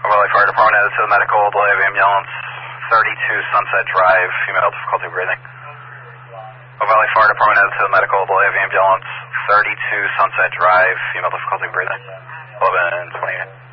Valley Fire Department added to the medical, delay of ambulance, 32 Sunset Drive, female difficulty breathing. Valley Fire Department added to the medical, delay of ambulance, 32 Sunset Drive, female difficulty breathing, 11:28.